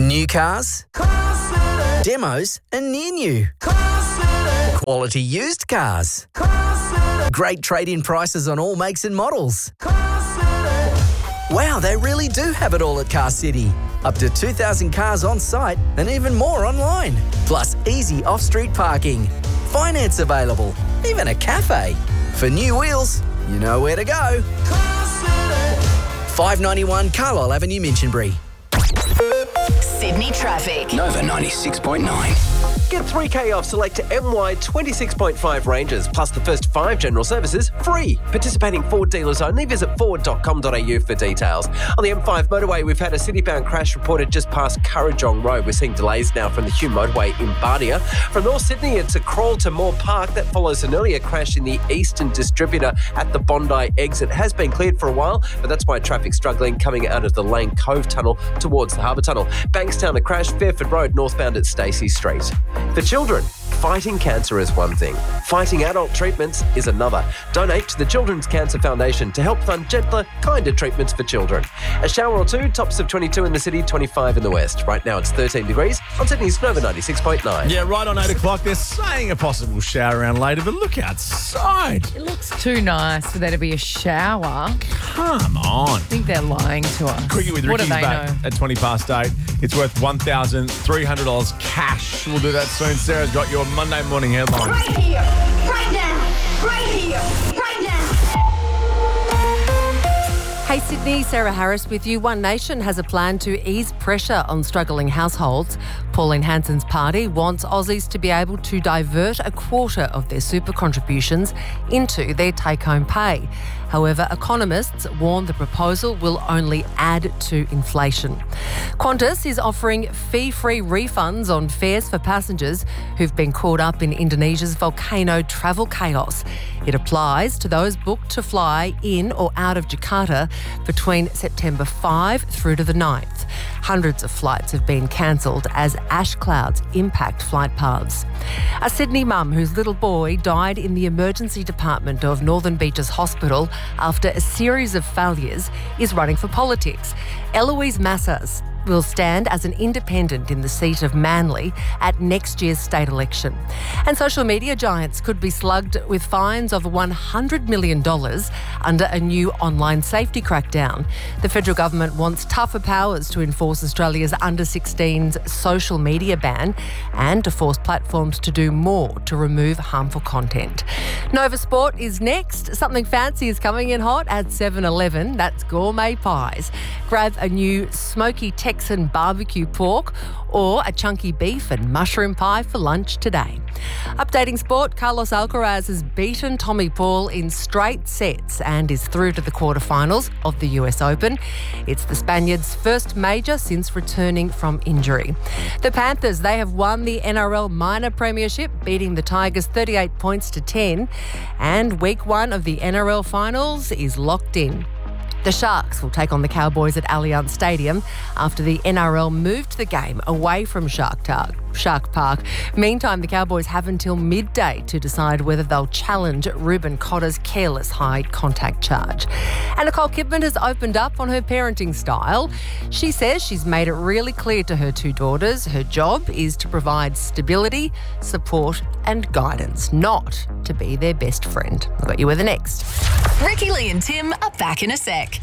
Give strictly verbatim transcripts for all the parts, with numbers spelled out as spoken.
New cars, demos and near new, quality used cars, great trade-in prices on all makes and models. Wow, they really do have it all at Car City. Up to two thousand cars on site and even more online. Plus easy off-street parking. Finance available. Even a cafe. For new wheels, you know where to go. five ninety-one Carlisle Avenue, Minchinbury. Sydney traffic. Nova ninety-six point nine. Get three K off select M Y twenty-six point five ranges, plus the first five general services free. Participating Ford dealers only. Visit ford dot com dot a u for details. On the M five motorway, we've had a city-bound crash reported just past Currajong Road. We're seeing delays now from the Hume motorway in Bardia. From North Sydney, it's a crawl to Moore Park. That follows an earlier crash in the Eastern Distributor at the Bondi exit. It has been cleared for a while, but that's why traffic's struggling coming out of the Lane Cove Tunnel towards the Harbour Tunnel. Bankstown, a crash, Fairford Road, northbound at Stacey Street. For children, fighting cancer is one thing. Fighting adult treatments is another. Donate to the Children's Cancer Foundation to help fund gentler, kinder treatments for children. A shower or two, tops of twenty-two in the city, twenty-five in the west. Right now it's thirteen degrees on Sydney's Nova ninety-six point nine. Yeah, right on eight o'clock. They're saying a possible shower around later, but look outside. It looks too nice for there to be a shower. Come on. I think they're lying to us. Cricket with What do Ricky's they back know? at twenty past eight. It's worth one thousand three hundred dollars cash. We'll do that soon. Sarah's got your Monday morning headlines. Right here, right now, right here, right now. Hey Sydney, Sarah Harris with you. One Nation has a plan to ease pressure on struggling households. Pauline Hanson's party wants Aussies to be able to divert a quarter of their super contributions into their take-home pay. However, economists warn the proposal will only add to inflation. Qantas is offering fee-free refunds on fares for passengers who've been caught up in Indonesia's volcano travel chaos. It applies to those booked to fly in or out of Jakarta between September fifth through to the ninth. Hundreds of flights have been cancelled as ash clouds impact flight paths. A Sydney mum whose little boy died in the emergency department of Northern Beaches Hospital after a series of failures is running for politics. Eloise Massas will stand as an independent in the seat of Manly at next year's state election. And social media giants could be slugged with fines of one hundred million dollars under a new online safety crackdown. The federal government wants tougher powers to enforce Australia's under sixteens social media ban and to force platforms to do more to remove harmful content. Nova Sport is next. Something fancy is coming in hot at seven eleven. That's gourmet pies. Grab a new smoky Texan barbecue pork or a chunky beef and mushroom pie for lunch today. Updating sport, Carlos Alcaraz has beaten Tommy Paul in straight sets and is through to the quarterfinals of the U S Open. It's the Spaniard's first major since returning from injury. The Panthers, they have won the N R L Minor Premiership, beating the Tigers thirty-eight points to ten. And week one of the N R L Finals is locked in. The Sharks will take on the Cowboys at Allianz Stadium after the N R L moved the game away from Shark, Tar- Shark Park. Meantime, the Cowboys have until midday to decide whether they'll challenge Ruben Cotter's careless high contact charge. And Nicole Kidman has opened up on her parenting style. She says she's made it really clear to her two daughters her job is to provide stability, support and guidance, not to be their best friend. I've got you with the next. Ricky, Lee and Tim are back in a sec.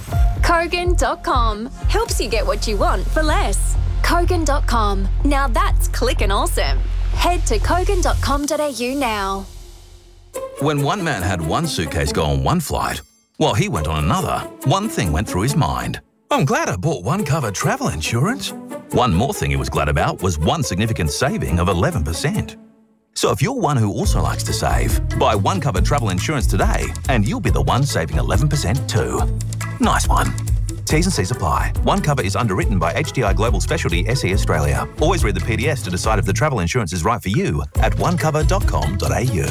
Kogan dot com helps you get what you want for less. Kogan dot com. Now that's clicking awesome. Head to kogan dot com dot a u now. When one man had one suitcase go on one flight, while he went on another, one thing went through his mind. I'm glad I bought One Cover travel insurance. One more thing he was glad about was one significant saving of eleven percent. So if you're one who also likes to save, buy One Cover travel insurance today and you'll be the one saving eleven percent too. Nice one. T's and C's apply. One Cover is underwritten by H D I Global Specialty S E Australia. Always read the P D S to decide if the travel insurance is right for you at one cover dot com dot a u.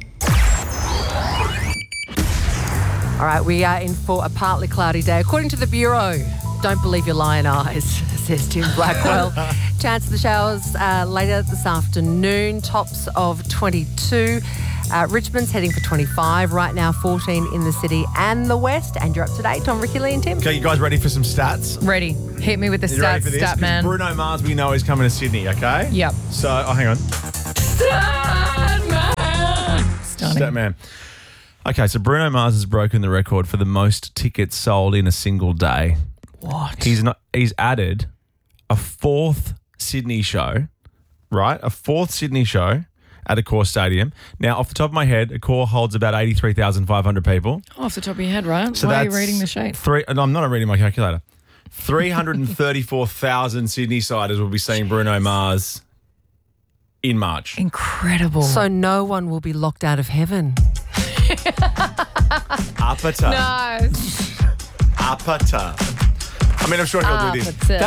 All right, we are in for a partly cloudy day. According to the Bureau, don't believe your lion eyes, says Tim Blackwell. Chance of the showers uh, later this afternoon, tops of twenty-two. Uh, Richmond's heading for twenty-five. Right now, fourteen in the city and the west. And you're up to date on Ricky Lee and Tim. Okay, you guys ready for some stats? Ready. Hit me with the You ready stats, for this? stat 'Cause man. Bruno Mars, we know, is coming to Sydney, okay? Yep. So, oh, hang on. Stat man. Stunning. Stat man. Okay, so Bruno Mars has broken the record for the most tickets sold in a single day. What? He's not. He's added a fourth Sydney show, right? A fourth Sydney show at Accor Stadium. Now, off the top of my head, Accor holds about eighty-three thousand five hundred people. Off the top of your head, right? So Why are you that's reading the sheet? Three. No, I'm not reading my calculator. three hundred thirty-four thousand Sydney siders will be seeing Bruno Mars in March. Incredible. So no one will be locked out of heaven. Apata. No. Apata. I mean, I'm sure he'll do this. Apata.